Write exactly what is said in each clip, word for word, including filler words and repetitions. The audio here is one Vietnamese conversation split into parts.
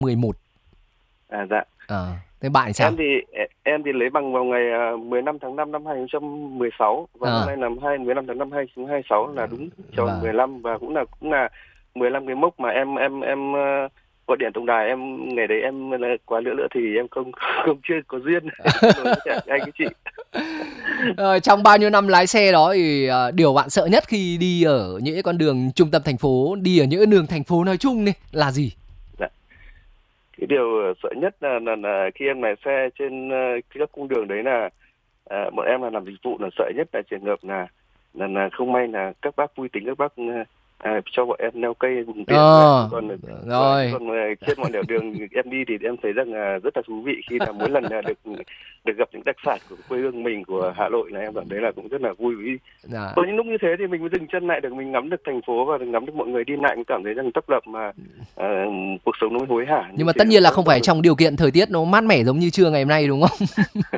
mười một. À dạ. Ờ, thế bạn sao? Em thì em thì lấy bằng vào ngày mười lăm tháng năm năm hai không một sáu và À. năm nay là hai mười lăm tháng năm hai không hai sáu là đúng tròn Vâng. mười lăm, và cũng là cũng là mười lăm cái mốc mà em em em uh, gọi điện tổng đài. Em ngày đấy em là quá nữa nữa thì em không không chưa có duyên với anh cái chị. Ờ, trong bao nhiêu năm lái xe đó thì uh, điều bạn sợ nhất khi đi ở những cái con đường trung tâm thành phố, đi ở những cái đường thành phố nói chung này là gì? Dạ. Cái điều sợ nhất là, là, là khi em lái xe trên uh, các cung đường đấy là uh, bọn em là làm dịch vụ, là sợ nhất là trường hợp là là, là không may là các bác vui tính, các bác uh, À, cho bọn em leo cây tiền. Ờ, còn rồi. còn trên mọi nẻo đường em đi thì em thấy rằng là rất là thú vị khi là mỗi lần là được được gặp những đặc sản của quê hương mình, của Hà Nội, là em cảm thấy là cũng rất là vui. Dạ. Có những lúc như thế thì mình mới dừng chân lại được, mình ngắm được thành phố và được ngắm được mọi người đi lại, cũng cảm thấy rằng tấp lập mà uh, cuộc sống nó mới hối hả. Nhưng mà tất nhiên là không phải được. Trong điều kiện thời tiết nó mát mẻ giống như trưa ngày hôm nay đúng không?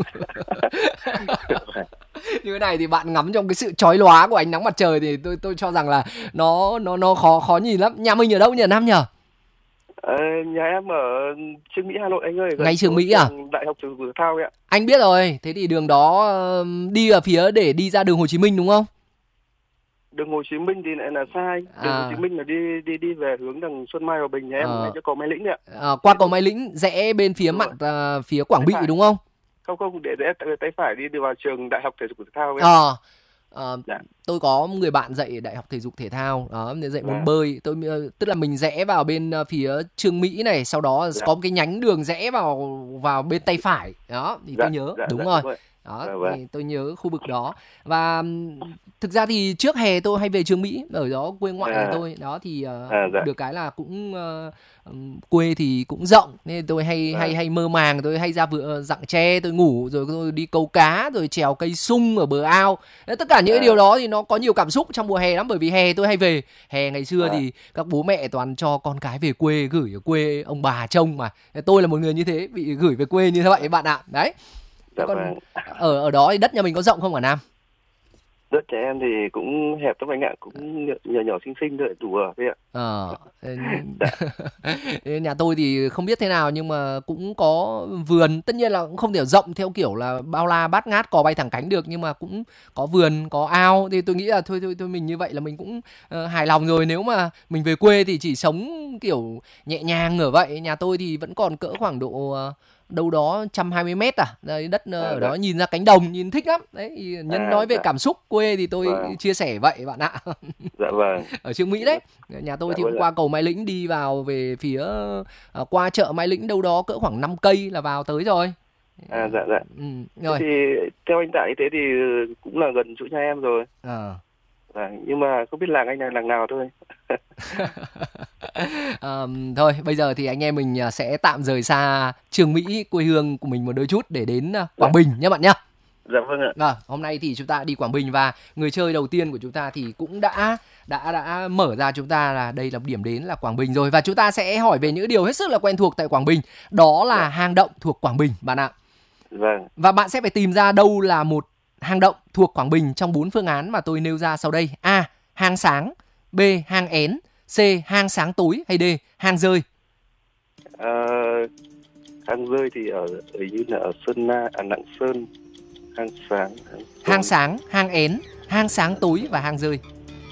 Như thế này thì bạn ngắm trong cái sự chói lóa của ánh nắng mặt trời thì tôi tôi cho rằng là nó nó nó khó khó nhìn lắm. Nhà mình ở đâu nhỉ Nam nhỉ? Ờ, nhà em ở Trương Mỹ, Hà Nội anh ơi. Ngay Trương Mỹ à? Đại học Thể dục Thể thao ấy ạ. Anh biết rồi. Thế thì đường đó đi ở phía để đi ra đường Hồ Chí Minh đúng không? Đường Hồ Chí Minh thì lại là sai. Đường à. Hồ Chí Minh là đi đi đi về hướng đằng Xuân Mai, Hòa Bình, nhà em ngay chỗ cầu Mai Lĩnh ạ. À, qua cầu Mai Lĩnh rẽ bên phía mặt uh, phía Quảng Bị đúng không? Không không, để rẽ tay phải đi, đi vào trường Đại học Thể dục Thể thao ấy. Ờ. À, dạ. Tôi có người bạn dạy Đại học Thể dục Thể thao đó, dạy môn dạ. bơi. Tôi tức là mình rẽ vào bên phía Trương Mỹ này, sau đó dạ. có một cái nhánh đường rẽ vào vào bên tay phải đó thì dạ. tôi nhớ dạ, đúng dạ, rồi. Đúng rồi. Đó, dạ, thì tôi nhớ khu vực đó. Và thực ra thì trước hè tôi hay về Trương Mỹ, ở đó quê ngoại à. của tôi. Đó thì uh, à, dạ. được cái là cũng uh, quê thì cũng rộng nên tôi hay à. hay hay mơ màng, tôi hay ra vựa dặng tre, tôi ngủ rồi tôi đi câu cá, rồi trèo cây sung ở bờ ao. Đấy, tất cả những à. cái điều đó thì nó có nhiều cảm xúc trong mùa hè lắm, bởi vì hè tôi hay về. Hè ngày xưa à. thì các bố mẹ toàn cho con cái về quê, gửi ở quê ông bà trông mà. Tôi là một người như thế, bị gửi về quê như thế vậy bạn ạ. Đấy. Dạ còn vâng. ở ở đó thì đất nhà mình có rộng không hả Nam? Đất nhà em thì cũng hẹp lắm anh ạ, cũng nhỏ nhỏ xinh xinh thôi, đủ ở thế ạ. Ờ. Nhà tôi thì không biết thế nào nhưng mà cũng có vườn, tất nhiên là cũng không thể rộng theo kiểu là bao la bát ngát cò bay thẳng cánh được, nhưng mà cũng có vườn, có ao, thì tôi nghĩ là thôi thôi thôi mình như vậy là mình cũng uh, hài lòng rồi. Nếu mà mình về quê thì chỉ sống kiểu nhẹ nhàng ở vậy. Nhà tôi thì vẫn còn cỡ khoảng độ uh, đâu đó một trăm hai mươi mét à, đấy, đất uh, à, ở đó dạ. nhìn ra cánh đồng, nhìn thích lắm. Đấy, nhân à, nói về dạ. cảm xúc quê thì tôi vâng. chia sẻ vậy bạn ạ. Dạ vâng. Ở Trương Mỹ đấy, nhà tôi dạ, thì cũng qua cầu Mai Lĩnh đi vào về phía uh, qua chợ Mai Lĩnh đâu đó cỡ khoảng năm cây là vào tới rồi. À dạ dạ. Ừ, rồi. Thì theo anh Đại thế thì cũng là gần chỗ nhà em rồi. À. À, nhưng mà không biết làng anh là làng nào thôi. à, thôi bây giờ thì anh em mình sẽ tạm rời xa Trương Mỹ, quê hương của mình một đôi chút, để đến Quảng dạ. Bình nhé bạn nhé. Dạ vâng ạ. À, hôm nay thì chúng ta đi Quảng Bình và người chơi đầu tiên của chúng ta thì cũng đã đã đã mở ra chúng ta là đây là điểm đến là Quảng Bình rồi, và chúng ta sẽ hỏi về những điều hết sức là quen thuộc tại Quảng Bình, đó là dạ. hang động thuộc Quảng Bình bạn ạ. Vâng. Và bạn sẽ phải tìm ra đâu là một hang động thuộc Quảng Bình trong bốn phương án mà tôi nêu ra sau đây. A. Hang sáng, B. Hang én, C. Hang sáng tối, hay D. Hang rơi? À, hang rơi thì ở, ở như là ở Sơn La, à, Lạng Sơn. Hang sáng, hang, hang sáng, hang én, hang sáng tối và hang rơi.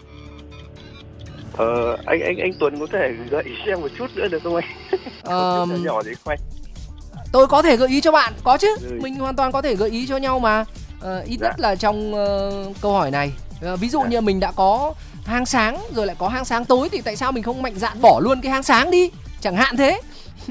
Ờ, anh anh anh Tuấn có thể gợi ý cho em một chút nữa được không anh? Ờ, nhỏ thì khoanh. Tôi có thể gợi ý cho bạn, có chứ. Ừ. Mình hoàn toàn có thể gợi ý cho nhau mà. Ờ, ít dạ. nhất là trong uh, câu hỏi này. Uh, ví dụ dạ. như mình đã có hang sáng rồi lại có hang sáng tối thì tại sao mình không mạnh dạn bỏ luôn cái hang sáng đi, chẳng hạn thế.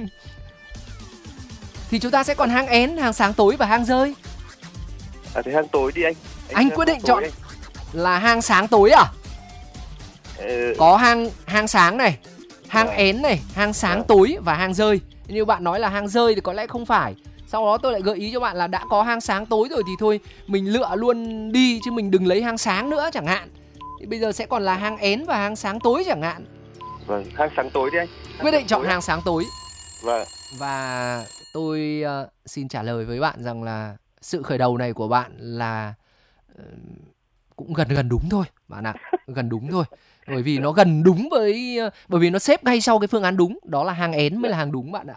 Thì chúng ta sẽ còn hang én, hang sáng tối và hang rơi. À thì hang tối đi anh. Anh, anh quyết định chọn anh. Là hang sáng tối à? Ừ. Có hang hang sáng này, hang à. én này, hang sáng à. tối và hang rơi. Như bạn nói là hang rơi thì có lẽ không phải. Sau đó tôi lại gợi ý cho bạn là đã có hang sáng tối rồi thì thôi mình lựa luôn đi, chứ mình đừng lấy hang sáng nữa chẳng hạn. Thì bây giờ sẽ còn là hang én và hang sáng tối chẳng hạn. Vâng, hang sáng tối đi anh. Hang quyết định chọn hang sáng tối. Vâng. Và tôi uh, xin trả lời với bạn rằng là sự khởi đầu này của bạn là uh, cũng gần gần đúng thôi bạn ạ, à. Gần đúng thôi. Bởi vì nó gần đúng với uh, bởi vì nó xếp ngay sau cái phương án đúng, đó là hang én mới là hàng đúng bạn ạ.